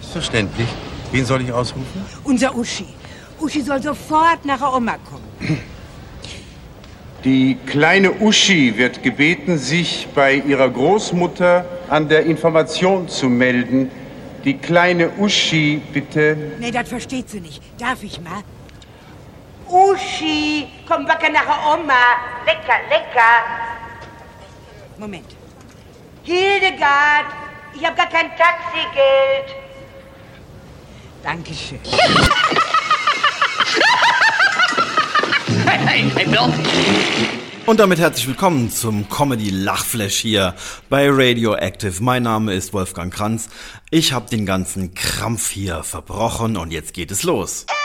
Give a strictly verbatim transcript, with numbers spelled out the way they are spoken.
Selbstverständlich. Wen soll ich ausrufen? Unser Uschi. Uschi soll sofort nach der Oma kommen. Die kleine Uschi wird gebeten, sich bei ihrer Großmutter an der Information zu melden. Die kleine Uschi, bitte. Nee, das versteht sie nicht. Darf ich mal? Uschi, komm wacker nach der Oma. Lecker, lecker. Moment. Hildegard, ich habe gar kein Taxigeld. Dankeschön. Hey, hey, Bill. Und damit herzlich willkommen zum Comedy-Lachflash hier bei Radioactive. Mein Name ist Wolfgang Kranz. Ich habe den ganzen Krampf hier verbrochen und jetzt geht es los.